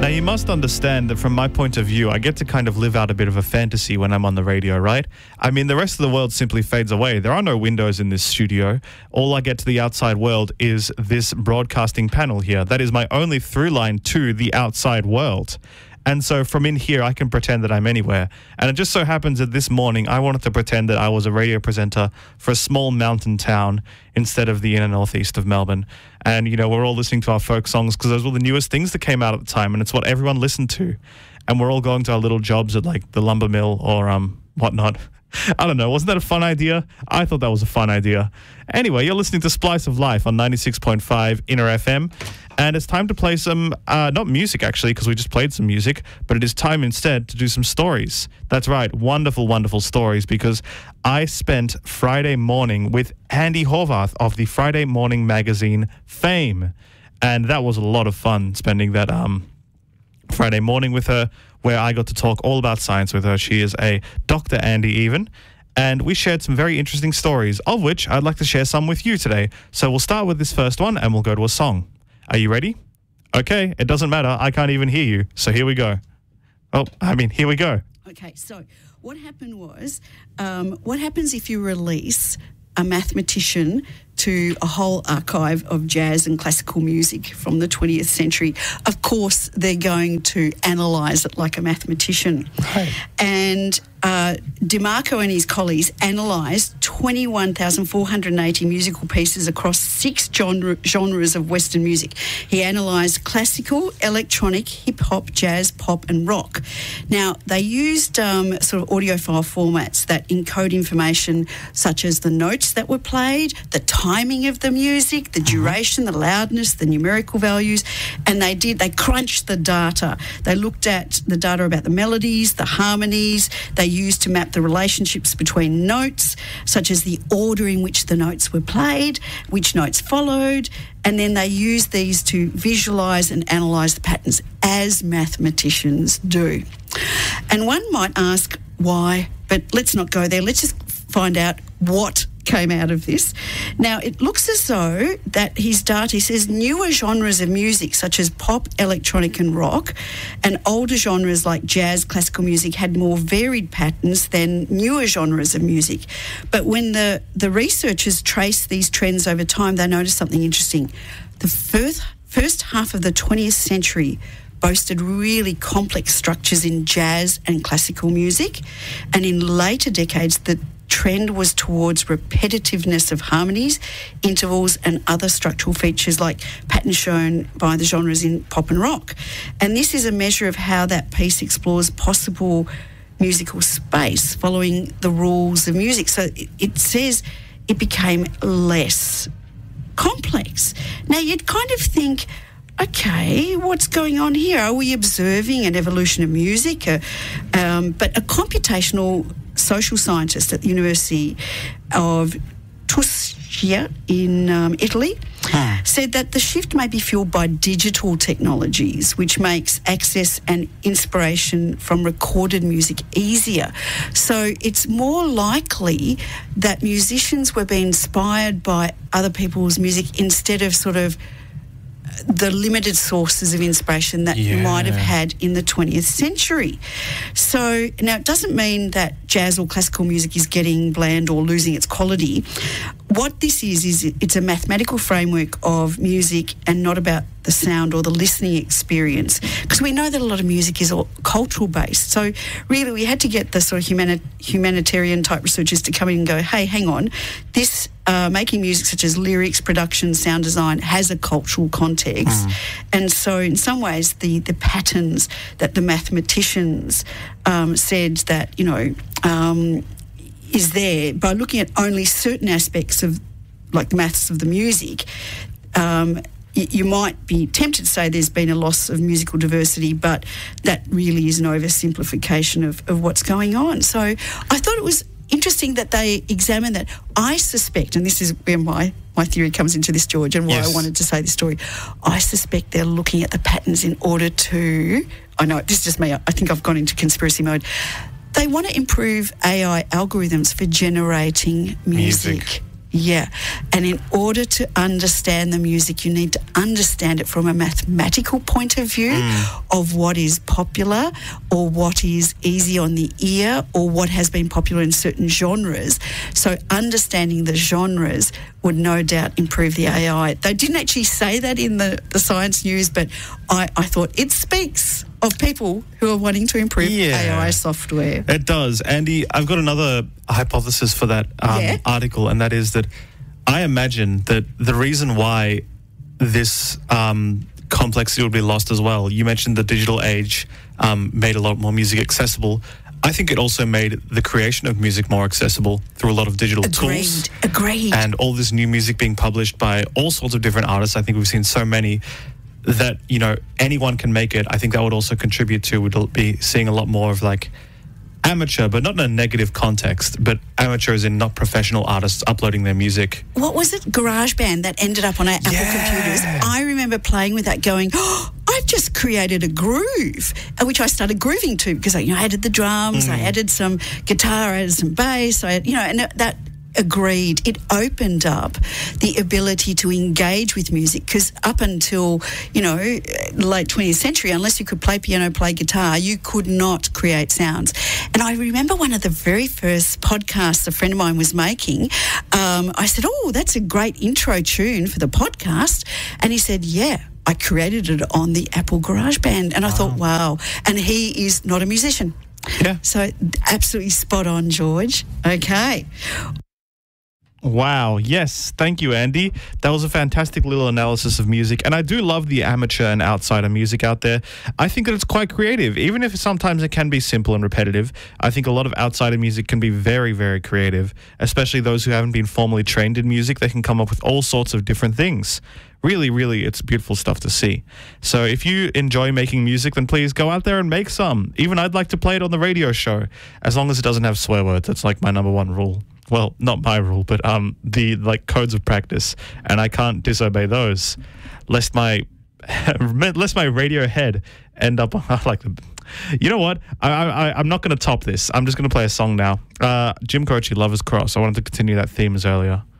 Now, you must understand that from my point of view, I get to kind of live out a bit of a fantasy when I'm on the radio, right? I mean, the rest of the world simply fades away. There are no windows in this studio. All I get to the outside world is this broadcasting panel here. That is my only through line to the outside world. And so from in here, I can pretend that I'm anywhere. And it just so happens that this morning, I wanted to pretend that I was a radio presenter for a small mountain town instead of the inner northeast of Melbourne. And, you know, we're all listening to our folk songs because those were the newest things that came out at the time, and it's what everyone listened to. And we're all going to our little jobs at, like, the lumber mill or whatnot. I don't know. Wasn't that a fun idea? I thought that was a fun idea. Anyway, you're listening to Splice of Life on 96.5 Inner FM. And it's time to play some, not music actually, because we just played some music, but it is time instead to do some stories. That's right, wonderful, wonderful stories, because I spent Friday morning with Andy Horvath of the Friday Morning Magazine fame. And that was a lot of fun spending that Friday morning with her, where I got to talk all about science with her. She is a Dr. Andy even. And we shared some very interesting stories, of which I'd like to share some with you today. So we'll start with this first one and we'll go to a song. Are you ready? Okay, it doesn't matter. I can't even hear you. So here we go. Here we go. Okay, so what happened was, what happens if you release a mathematician to a whole archive of jazz and classical music from the 20th century? Of course, they're going to analyse it like a mathematician. Hey. And DeMarco and his colleagues analysed 21,480 musical pieces across 6 genres of Western music. He analysed classical, electronic, hip-hop, jazz, pop and rock. Now, they used sort of audiophile formats that encode information such as the notes that were played, the timing of the music, the duration, the loudness, the numerical values, and they crunched the data. They looked at the data about the melodies, the harmonies. They used to map the relationships between notes, such as the order in which the notes were played, which notes followed, and then they used these to visualise and analyse the patterns, as mathematicians do. And one might ask why, but let's not go there. Let's just find out what came out of this. Now, it looks as though that his data says newer genres of music such as pop, electronic and rock, and older genres like jazz, classical music had more varied patterns than newer genres of music. But when the researchers traced these trends over time, they noticed something interesting. The first half of the 20th century boasted really complex structures in jazz and classical music, and in later decades the trend was towards repetitiveness of harmonies, intervals and other structural features like patterns shown by the genres in pop and rock. And this is a measure of how that piece explores possible musical space following the rules of music. So it says it became less complex. Now, you'd kind of think, okay, what's going on here? Are we observing an evolution of music? But a computational social scientist at the University of Tuscia in Italy said that the shift may be fueled by digital technologies, which makes access and inspiration from recorded music easier. So it's more likely that musicians were being inspired by other people's music instead of sort of the limited sources of inspiration that you might have had in the 20th century. So now it doesn't mean that jazz or classical music is getting bland or losing its quality. What this is it's a mathematical framework of music and not about the sound or the listening experience, because we know that a lot of music is all cultural based. So really we had to get the sort of humanitarian type researchers to come in and go, hey, hang on, this making music such as lyrics, production, sound design has a cultural context. And so in some ways the patterns that the mathematicians said that, is there by looking at only certain aspects of like the maths of the music, you might be tempted to say there's been a loss of musical diversity, but that really is an oversimplification of what's going on. So I thought it was interesting that they examined that. I suspect, and this is where my theory comes into this, George, and why I wanted to say this story, I suspect they're looking at the patterns in order to, I know, this is just me, I think I've gone into conspiracy mode. They want to improve AI algorithms for generating music. Yeah. And in order to understand the music, you need to understand it from a mathematical point of view of what is popular or what is easy on the ear or what has been popular in certain genres. So understanding the genres would no doubt improve the AI. They didn't actually say that in the Science News, but I thought it speaks of people who are wanting to improve AI software. It does. Andy, I've got another hypothesis for that article, and that is that I imagine that the reason why this complexity would be lost as well, you mentioned the digital age made a lot more music accessible. I think it also made the creation of music more accessible through a lot of digital tools. Agreed. And all this new music being published by all sorts of different artists. I think we've seen so many that, you know, anyone can make it. I think that would also contribute to, we'd be seeing a lot more of like amateur, but not in a negative context, but amateur as in not professional artists uploading their music. What was it? GarageBand that ended up on our Apple computers. I remember playing with that going, I've just created a groove, which I started grooving to because I added the drums, I added some guitar, I added some bass, and that agreed. It opened up the ability to engage with music because up until, late 20th century, unless you could play piano, play guitar, you could not create sounds. And I remember one of the very first podcasts a friend of mine was making, I said, that's a great intro tune for the podcast. And he said, I created it on the Apple GarageBand. And I thought, wow. And he is not a musician. Yeah. So absolutely spot on, George. Okay. Wow. Yes. Thank you, Andy. That was a fantastic little analysis of music. And I do love the amateur and outsider music out there. I think that it's quite creative. Even if sometimes it can be simple and repetitive, I think a lot of outsider music can be very, very creative, especially those who haven't been formally trained in music. They can come up with all sorts of different things. Really, really, it's beautiful stuff to see. So if you enjoy making music, then please go out there and make some. Even I'd like to play it on the radio show, as long as it doesn't have swear words. That's like my number one rule. Well, not my rule, but the codes of practice, and I can't disobey those, lest my radio head end up You know what? I'm not going to top this. I'm just going to play a song now. Jim Croce, Lover's Cross. I wanted to continue that theme as earlier.